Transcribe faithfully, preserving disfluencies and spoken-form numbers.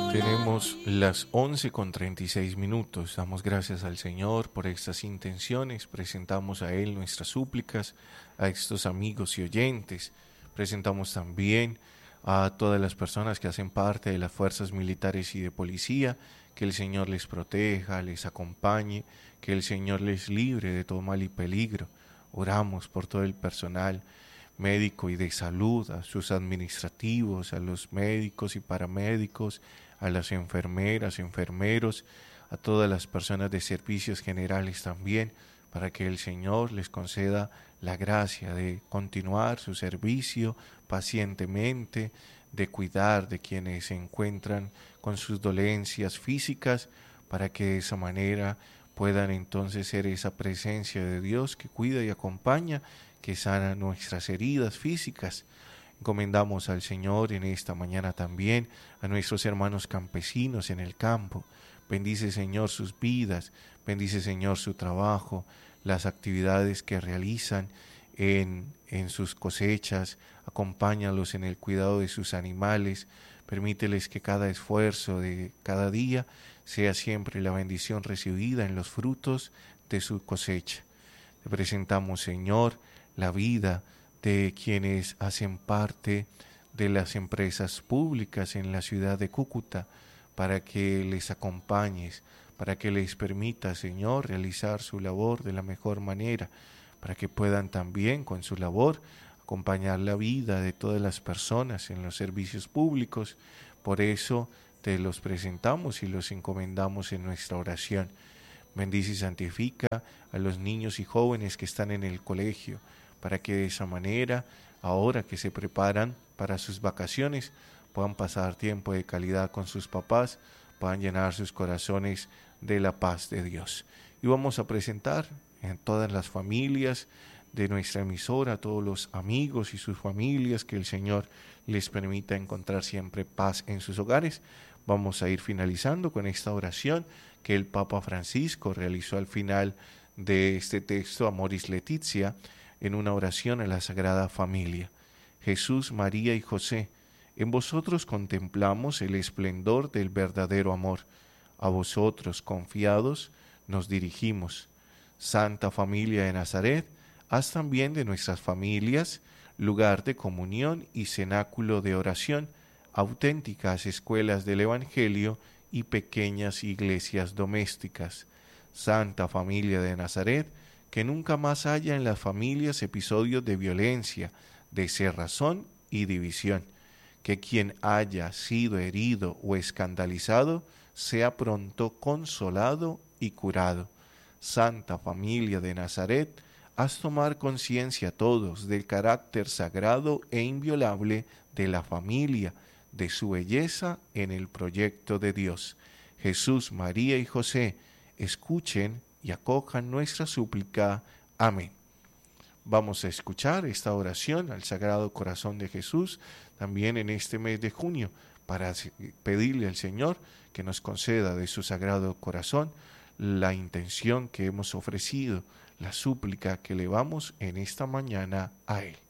Tenemos las once con treinta y seis minutos. Damos gracias al Señor por estas intenciones. Presentamos a Él nuestras súplicas, a estos amigos y oyentes. Presentamos también a todas las personas que hacen parte de las fuerzas militares y de policía. Que el Señor les proteja, les acompañe, que el Señor les libre de todo mal y peligro. Oramos por todo el personal médico y de salud, a sus administrativos, a los médicos y paramédicos, a las enfermeras, enfermeros, a todas las personas de servicios generales también, para que el Señor les conceda la gracia de continuar su servicio pacientemente, de cuidar de quienes se encuentran con sus dolencias físicas, para que de esa manera puedan entonces ser esa presencia de Dios que cuida y acompaña, que sana nuestras heridas físicas. Encomendamos al Señor en esta mañana también a nuestros hermanos campesinos en el campo. Bendice, Señor, sus vidas, bendice, Señor, su trabajo, las actividades que realizan en, en sus cosechas, acompáñalos en el cuidado de sus animales, permíteles que cada esfuerzo de cada día sea siempre la bendición recibida en los frutos de su cosecha. Te presentamos, Señor, la vida de quienes hacen parte de las empresas públicas en la ciudad de Cúcuta, para que les acompañes, para que les permita, Señor, realizar su labor de la mejor manera, para que puedan también con su labor acompañar la vida de todas las personas en los servicios públicos. Por eso te los presentamos y los encomendamos en nuestra oración. Bendice y santifica a los niños y jóvenes que están en el colegio, para que de esa manera, ahora que se preparan para sus vacaciones, puedan pasar tiempo de calidad con sus papás, puedan llenar sus corazones de la paz de Dios. Y vamos a presentar en todas las familias de nuestra emisora, a todos los amigos y sus familias, que el Señor les permita encontrar siempre paz en sus hogares. Vamos a ir finalizando con esta oración que el Papa Francisco realizó al final de este texto Amoris Laetitia, en una oración a la Sagrada Familia. Jesús, María y José, en vosotros contemplamos el esplendor del verdadero amor. A vosotros, confiados, nos dirigimos. Santa Familia de Nazaret, haz también de nuestras familias lugar de comunión y cenáculo de oración, auténticas escuelas del Evangelio y pequeñas iglesias domésticas. Santa Familia de Nazaret, que nunca más haya en las familias episodios de violencia, de cerrazón y división. Que quien haya sido herido o escandalizado sea pronto consolado y curado. Santa Familia de Nazaret, haz tomar conciencia todos del carácter sagrado e inviolable de la familia, de su belleza en el proyecto de Dios. Jesús, María y José, escuchen y acojan nuestra súplica. Amén. Vamos a escuchar esta oración al Sagrado Corazón de Jesús también en este mes de junio, para pedirle al Señor que nos conceda de su Sagrado Corazón la intención que hemos ofrecido, la súplica que elevamos en esta mañana a Él.